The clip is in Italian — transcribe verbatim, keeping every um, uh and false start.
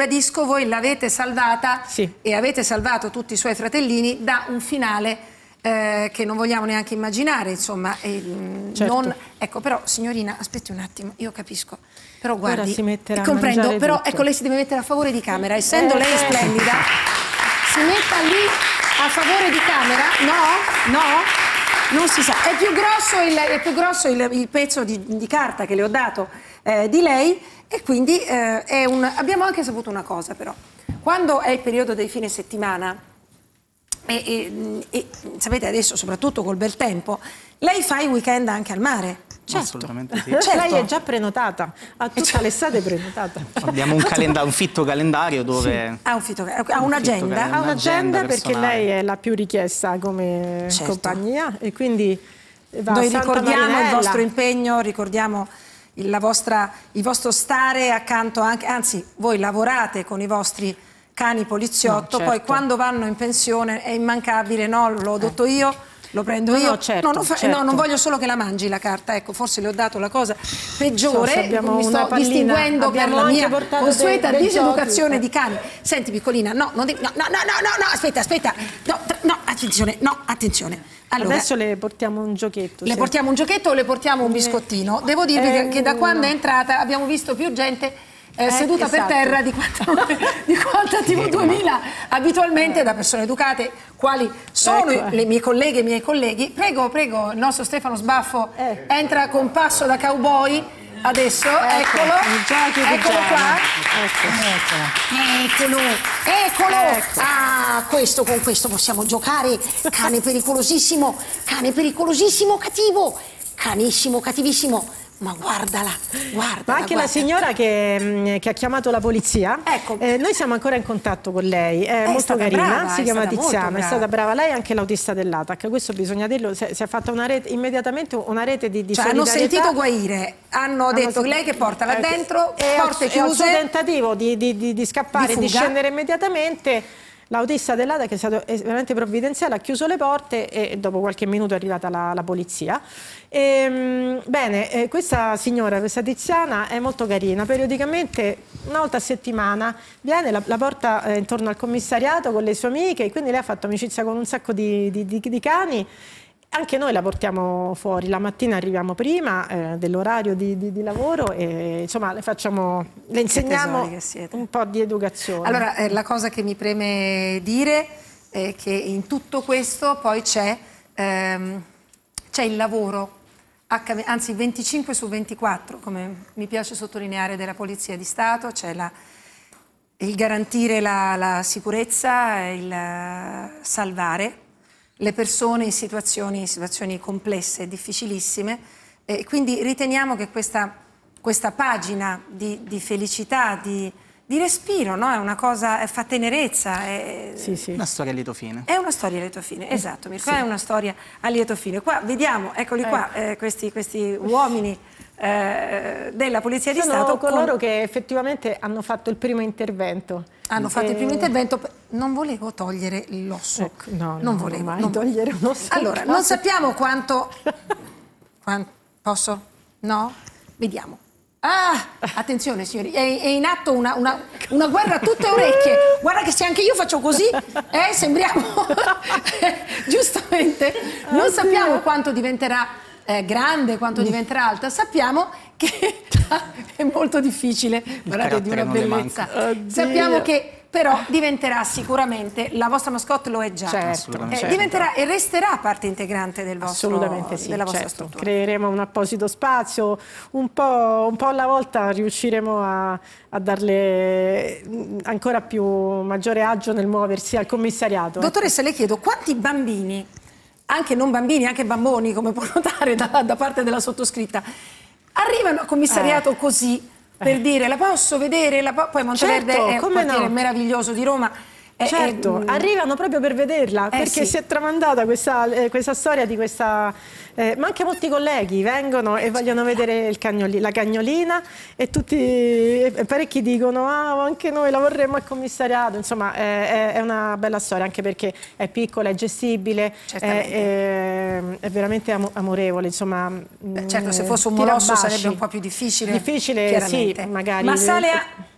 ribadisco, voi l'avete salvata sì. e avete salvato tutti i suoi fratellini da un finale eh, che non vogliamo neanche immaginare, insomma. E, certo. non, ecco, però, signorina, aspetti un attimo, io capisco. Però guardi, ora si metterà comprendo, a però tutto. ecco, lei si deve mettere a favore di camera, essendo eh, lei splendida, si metta lì a favore di camera, no? No? Non si sa. È più grosso il, è più grosso il, il pezzo di, di carta che le ho dato eh, di lei e quindi eh, è un... abbiamo anche saputo una cosa però. Quando è il periodo dei fine settimana e, e, e sapete adesso soprattutto col bel tempo, lei fa i weekend anche al mare. Certo. Assolutamente sì. Certo. Lei è già prenotata, ha tutta certo. l'estate prenotata. Abbiamo un, calenda un fitto calendario dove... Sì. Ha, un fitto, ha un'agenda. Ha un'agenda perché lei è la più richiesta come certo. compagnia e quindi va Noi a Santa ricordiamo Marinella. il vostro impegno, ricordiamo il, la vostra, il vostro stare accanto anche, anzi voi lavorate con i vostri cani poliziotto, no, certo. Poi quando vanno in pensione è immancabile, no, l'ho detto io. Lo prendo no, io? No, certo, no, non fa, certo. no, non voglio solo che la mangi la carta, ecco, forse le ho dato la cosa peggiore, so, abbiamo mi sto una pallina, distinguendo per la mia consueta dei, dei diseducazione giochi. di cani. Senti piccolina, no, non devi, no, no, no, no, no, aspetta, aspetta, no, no, attenzione, no, attenzione. Allora, adesso le portiamo un giochetto. Le sì. portiamo un giochetto o le portiamo un biscottino? Devo dirvi eh, che da quando no. è entrata abbiamo visto più gente Eh, eh, seduta esatto. per terra di quanta, di quanta T V duemila abitualmente da persone educate quali sono ecco. le mie colleghe e i miei colleghi. Prego, prego, il nostro Stefano Sbaffo eh. entra con passo da cowboy adesso, ecco, eccolo, eccolo qua, ecco. eccolo, eccolo, ecco. ah, questo, con questo possiamo giocare, cane pericolosissimo, cane pericolosissimo, cattivo, canissimo, cattivissimo. Ma guardala, guarda. Ma anche guarda. la signora che, che ha chiamato la polizia, ecco. eh, noi siamo ancora in contatto con lei, è, è molto carina, brava, si chiama Tiziana, è stata brava lei, anche l'autista dell'A T A C, questo bisogna dirlo, si è, si è fatta una rete, immediatamente una rete di, di cioè, solidarietà. hanno sentito guaire, hanno, hanno detto che lei che porta là dentro, e porte chiuse. E al suo tentativo di, di, di, di scappare, di, di scendere immediatamente, l'autista dell'A T A C, che è stato veramente provvidenziale, ha chiuso le porte e dopo qualche minuto è arrivata la, la polizia. E, bene, eh, questa signora, questa Tiziana è molto carina, periodicamente una volta a settimana viene, la, la porta eh, intorno al commissariato con le sue amiche, quindi lei ha fatto amicizia con un sacco di, di, di, di cani. Anche noi la portiamo fuori, la mattina arriviamo prima eh, dell'orario di, di, di lavoro e insomma le facciamo, le insegniamo un po' di educazione. Allora eh, la cosa che mi preme dire è che in tutto questo poi c'è ehm, c'è il lavoro, anzi venticinque su ventiquattro, come mi piace sottolineare, della Polizia di Stato, c'è la, il garantire la, la sicurezza, il salvare le persone in situazioni, in situazioni complesse e difficilissime, e quindi riteniamo che questa, questa pagina di, di felicità, di, di respiro, no? È una cosa, fa tenerezza, è sì, sì. una storia a lieto fine. È una storia a lieto fine, esatto, Mirko, sì. È una storia a lieto fine. Qua vediamo, eccoli eh. qua, eh, questi, questi uomini eh, della Polizia di Sono Stato. coloro con... che effettivamente hanno fatto il primo intervento. Hanno fatto e... il primo intervento, non volevo togliere l'osso, ecco, no, non no, volevo non mai non... togliere un osso. Allora, non sappiamo quanto... quanto... Posso? No? Vediamo. Ah, attenzione signori, è, è in atto una, una, una guerra a tutte orecchie. Guarda che se anche io faccio così, eh, sembriamo... Giustamente, non sappiamo quanto diventerà eh, grande, quanto diventerà alta, sappiamo che è molto difficile, guardate, di una bellezza. Sappiamo che però diventerà sicuramente, la vostra mascotte lo è già, certo, eh, certo. diventerà e resterà parte integrante del vostro, assolutamente sì, della vostra certo. struttura. Creeremo un apposito spazio, un po', un po' alla volta riusciremo a, a darle ancora più maggiore agio nel muoversi al commissariato. Dottoressa, ecco. le chiedo, quanti bambini, anche non bambini, anche bamboni, come può notare da, da parte della sottoscritta, arrivano al commissariato eh. così, per dire la posso vedere, la po poi Monteverde certo, è un quartiere no? meraviglioso di Roma. Certo, è, è, arrivano proprio per vederla, eh, perché sì. si è tramandata questa, eh, questa storia di questa... Eh, ma anche molti colleghi vengono e vogliono vedere il cagnoli, la cagnolina e tutti, e parecchi dicono ah, anche noi la vorremmo al commissariato, insomma è, è una bella storia anche perché è piccola, è gestibile, è, è, è veramente amorevole, insomma. Beh, certo, se fosse un molosso sarebbe un po' più difficile. Difficile, sì, magari. Ma sale a...